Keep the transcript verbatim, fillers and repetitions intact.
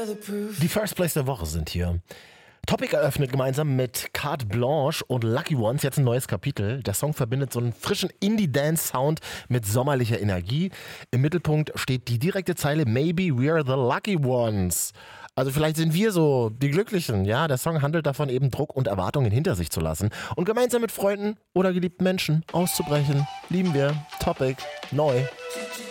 Die First Place der Woche sind hier. Topic eröffnet gemeinsam mit Carte Blanche und Lucky Ones jetzt ein neues Kapitel. Der Song verbindet so einen frischen Indie-Dance-Sound mit sommerlicher Energie. Im Mittelpunkt steht die direkte Zeile Maybe we're the lucky ones. Also vielleicht sind wir so die Glücklichen, ja. Der Song handelt davon, eben Druck und Erwartungen hinter sich zu lassen und gemeinsam mit Freunden oder geliebten Menschen auszubrechen. Lieben wir. Topic. Neu.